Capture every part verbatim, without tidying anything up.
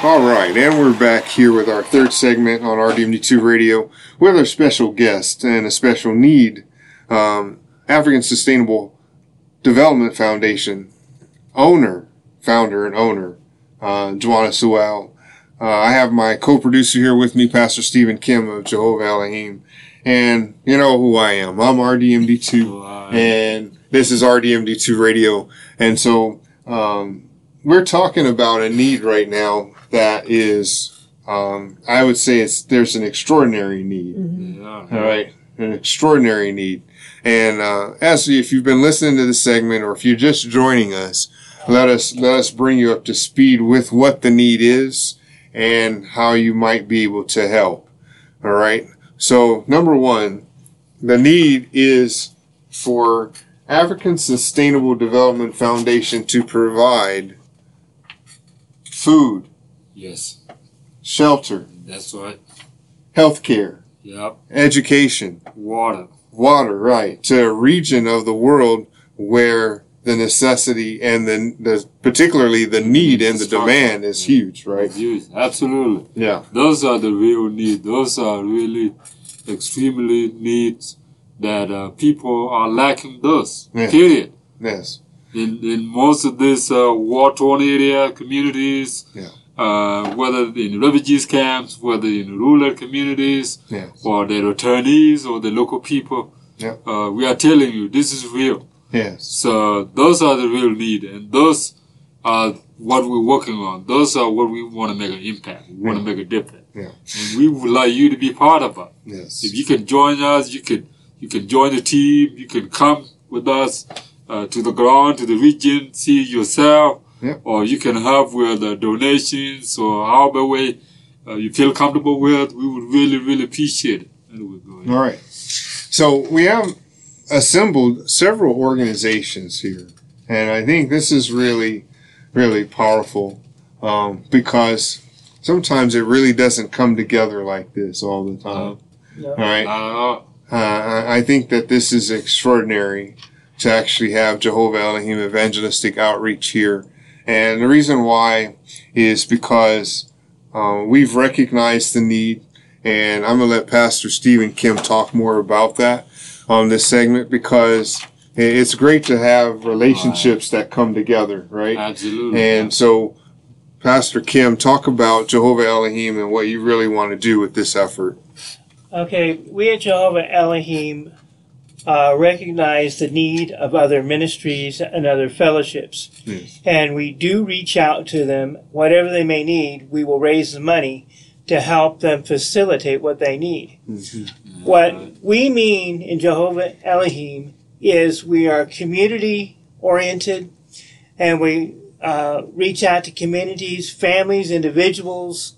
All right, and we're back here with our third segment on R D M D two Radio with our special guest and a special need, um, African Sustainable Development Foundation owner, founder and owner, uh, Juana Sewell. Uh, I have my co-producer here with me, Pastor Stephen Kim of Jehovah Elohim. And you know who I am. I'm R D M D two, and this is R D M D two Radio. And so um, we're talking about a need right now that is, um, I would say it's there's an extraordinary need. Mm-hmm. Yeah. All right, an extraordinary need. And uh, as if you've been listening to this segment, or if you're just joining us, let us let us bring you up to speed with what the need is and how you might be able to help. All right. So, number one, the need is for African Sustainable Development Foundation to provide food. Yes. Shelter. That's right. Healthcare. Yep. Education. Water. Water, right. To a region of the world where the necessity and the, the particularly the need and the demand is huge, right? It's huge. Absolutely. Yeah. Those are the real needs. Those are really extremely needs that uh, people are lacking those, yeah. Period. Yes. In in most of these uh, war-torn area communities, yeah. uh, whether in refugees camps, whether in rural communities, yes. or the returnees or the local people, yeah. uh, we are telling you this is real. Yes. So those are the real need, and those are what we're working on. Those are what we want to make an impact. We want yeah. to make a difference. Yeah. And we would like you to be part of it. Yes. If you can join us, you can you can join the team. You can come with us uh, to the ground, to the region, see yourself, yeah. or you can help with uh, donations or however way uh, you feel comfortable with. We would really, really appreciate it. All right. So we have assembled several organizations here, and I think this is really, really powerful um, because sometimes it really doesn't come together like this all the time. Uh, all right, uh, uh, I think that this is extraordinary to actually have Jehovah Elohim Evangelistic Outreach here, and the reason why is because uh, we've recognized the need, and I'm gonna let Pastor Stephen Kim talk more about that on this segment, because it's great to have relationships that come together, right? Absolutely. And so, Pastor Kim, talk about Jehovah Elohim and what you really want to do with this effort. Okay, we at Jehovah Elohim uh, recognize the need of other ministries and other fellowships. Yes. And we do reach out to them. Whatever they may need, we will raise the money to help them facilitate what they need. Mm-hmm. What we mean in Jehovah Elohim is we are community-oriented, and we uh, reach out to communities, families, individuals,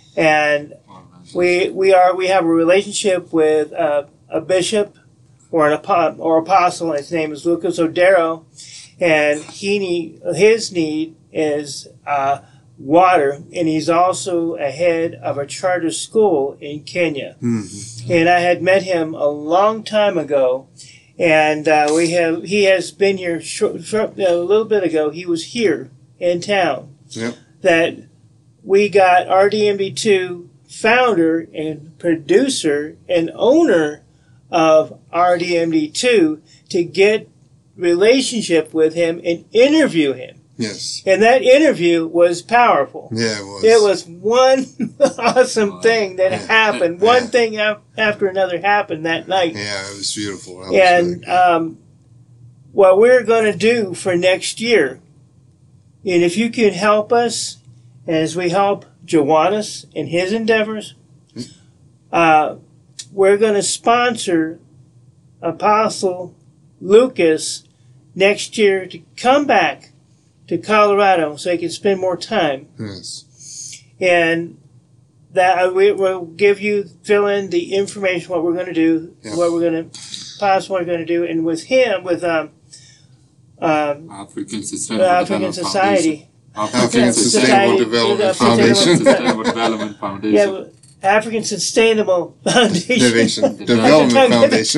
and we we are we have a relationship with uh, a bishop or an apo- or apostle. His name is Lucas Odero, and he need, his need is uh, water, and he's also a head of a charter school in Kenya. Mm-hmm. And I had met him a long time ago, and uh, we have he has been here short, short, a little bit ago. He was here in town. Yep. That we got R D M D two founder and producer and owner of R D M D two to get relationship with him and interview him. Yes. And that interview was powerful. Yeah, it was. It was one awesome thing that happened. One thing after another happened that night. Yeah, it was beautiful. That was and really um, what we're going to do for next year, and if you can help us as we help Joannis in his endeavors, uh, we're going to sponsor Apostle Lucas next year to come back to Colorado so he can spend more time. Yes. And that we will give you, fill in the information, what we're going to do, yeah. what we're going to, possibly what we're going to do. And with him, with um, um, African Sustainable African Development Society. African, African Sustainable Development Foundation. Sustainable Development Foundation. Yeah, African Sustainable Foundation. Development Foundation.